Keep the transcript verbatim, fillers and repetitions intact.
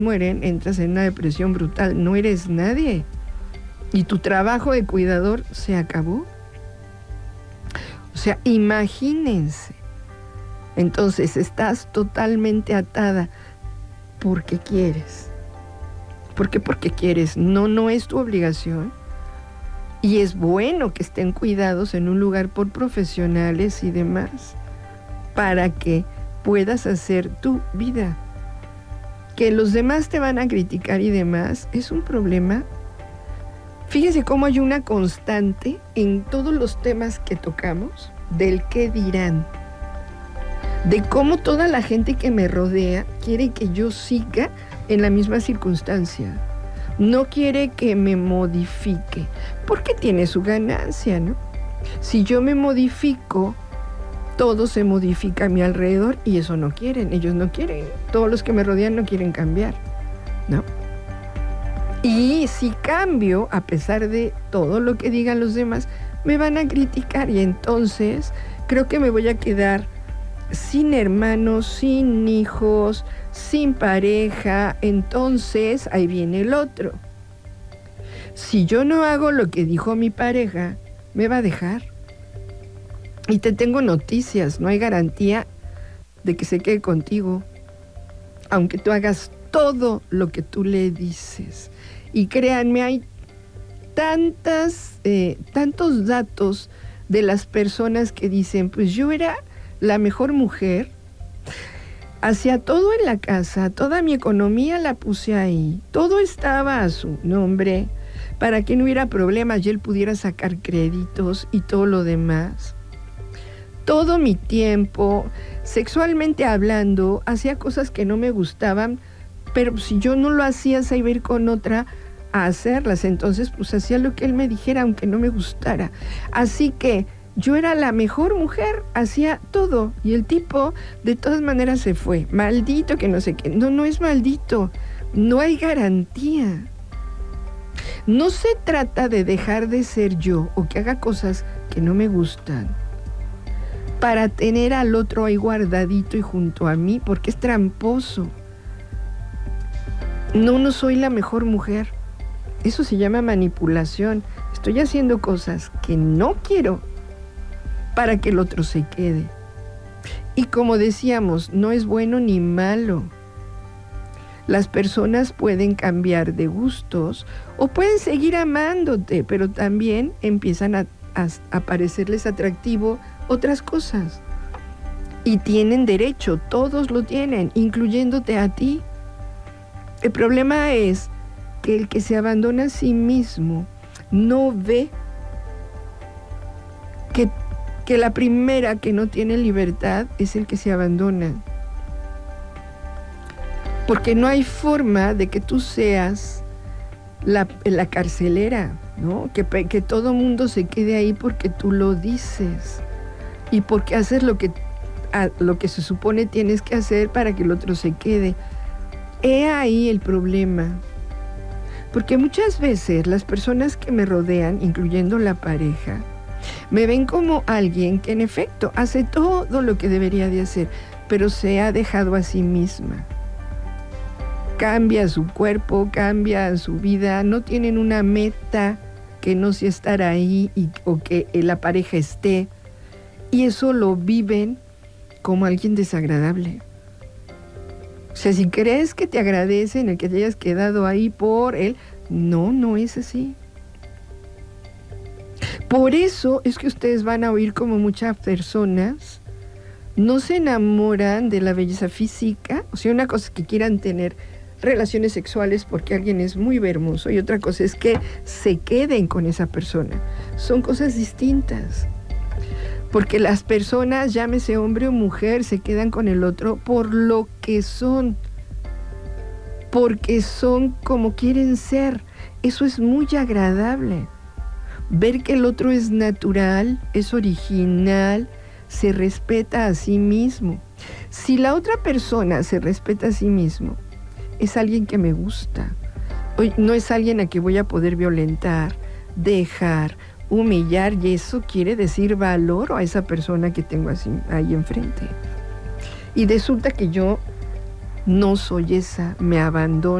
mueren, entras en una depresión brutal, no eres nadie. Y tu trabajo de cuidador se acabó. O sea, imagínense. Entonces estás totalmente atada porque quieres. ¿Por qué? Porque quieres. No, no es tu obligación. Y es bueno que estén cuidados en un lugar por profesionales y demás, para que puedas hacer tu vida. Que los demás te van a criticar y demás es un problema. Fíjese cómo hay una constante en todos los temas que tocamos del qué dirán. De cómo toda la gente que me rodea quiere que yo siga en la misma circunstancia. No quiere que me modifique, porque tiene su ganancia, ¿no? Si yo me modifico, todo se modifica a mi alrededor y eso no quieren, ellos no quieren. Todos los que me rodean no quieren cambiar, ¿no? Y si cambio, a pesar de todo lo que digan los demás, me van a criticar y entonces creo que me voy a quedar sin hermanos, sin hijos, sin pareja. Entonces ahí viene el otro. Si yo no hago lo que dijo mi pareja, me va a dejar. Y te tengo noticias, no hay garantía de que se quede contigo, aunque tú hagas todo lo que tú le dices. Y créanme, hay tantas, eh, tantos datos de las personas que dicen, pues yo era la mejor mujer, hacía todo en la casa, toda mi economía la puse ahí, todo estaba a su nombre, para que no hubiera problemas y él pudiera sacar créditos y todo lo demás. Todo mi tiempo, sexualmente hablando, hacía cosas que no me gustaban, pero si yo no lo hacía, se iba a ir con otra a hacerlas. Entonces, pues hacía lo que él me dijera, aunque no me gustara. Así que yo era la mejor mujer, hacía todo. Y el tipo, de todas maneras, se fue. Maldito que no sé qué. No, no es maldito. No hay garantía. No se trata de dejar de ser yo o que haga cosas que no me gustan para tener al otro ahí guardadito y junto a mí, porque es tramposo. No, no soy la mejor mujer. Eso se llama manipulación. Estoy haciendo cosas que no quiero para que el otro se quede. Y como decíamos, no es bueno ni malo. Las personas pueden cambiar de gustos o pueden seguir amándote, pero también empiezan a, a, a parecerles atractivo otras cosas. Y tienen derecho, todos lo tienen, incluyéndote a ti. El problema es que el que se abandona a sí mismo no ve que, que la primera que no tiene libertad es el que se abandona. Porque no hay forma de que tú seas la, la carcelera, ¿no? Que, que todo mundo se quede ahí porque tú lo dices y porque haces lo que, a, lo que se supone tienes que hacer para que el otro se quede. He ahí el problema. Porque muchas veces las personas que me rodean, incluyendo la pareja, me ven como alguien que en efecto hace todo lo que debería de hacer, pero se ha dejado a sí misma. Cambia su cuerpo, cambia su vida, no tienen una meta que no sea estar ahí y, o que la pareja esté. Y eso lo viven como alguien desagradable. O sea, si crees que te agradecen el que te hayas quedado ahí por él, no, no es así. Por eso es que ustedes van a oír como muchas personas no se enamoran de la belleza física. O sea, una cosa es que quieran tener relaciones sexuales porque alguien es muy hermoso y otra cosa es que se queden con esa persona. Son cosas distintas. Porque las personas, llámese hombre o mujer, se quedan con el otro por lo que son. Porque son como quieren ser. Eso es muy agradable. Ver que el otro es natural, es original, se respeta a sí mismo. Si la otra persona se respeta a sí mismo, es alguien que me gusta. No es alguien a que voy a poder violentar, dejar, humillar, y eso quiere decir valoro a esa persona que tengo así, ahí enfrente. Y resulta que yo no soy esa, me abandono.